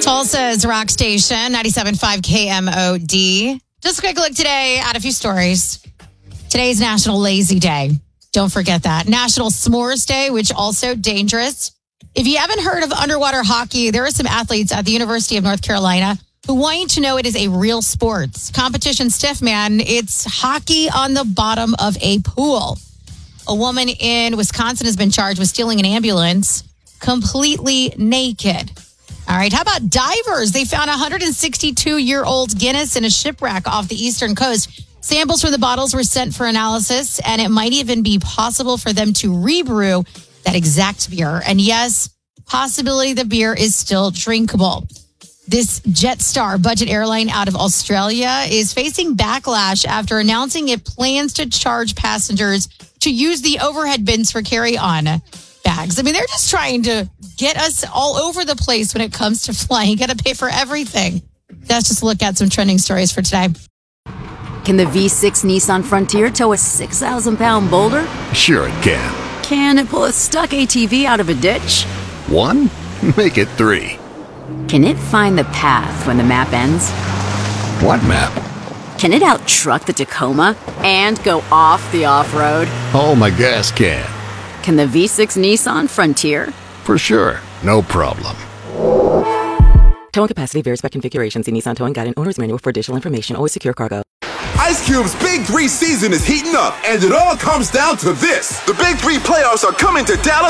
Tulsa's rock station, 97.5 KMOD. Just a quick look today at a few stories. Today's National Lazy Day. Don't forget that. National S'mores Day, which also dangerous. If you haven't heard of underwater hockey, there are some athletes at the University of North Carolina who want you to know it is a real sport. Competition stiff, man. It's hockey on the bottom of a pool. A woman in Wisconsin has been charged with stealing an ambulance completely naked. All right. How about divers? They found a 162-year-old Guinness in a shipwreck off the eastern coast. Samples from the bottles were sent for analysis, and it might even be possible for them to rebrew that exact beer. And yes, possibility the beer is still drinkable. This Jetstar budget airline out of Australia is facing backlash after announcing it plans to charge passengers to use the overhead bins for carry-on bags. I mean, they're just trying to get us all over the place when it comes to flying. You got to pay for everything. Let's just look at some trending stories for today. Can the V6 Nissan Frontier tow a 6,000-pound boulder? Sure it can. Can it pull a stuck ATV out of a ditch? 1? Make it 3. Can it find the path when the map ends? What map? Can it out-truck the Tacoma and go off the off-road? Oh, my gas can. Can the V6 Nissan Frontier? For sure. No problem. Towing capacity varies by configuration. See Nissan Towing Guide and Owner's Manual for additional information. Always secure cargo. Ice Cube's Big 3 season is heating up, and it all comes down to this. The Big 3 playoffs are coming to Dallas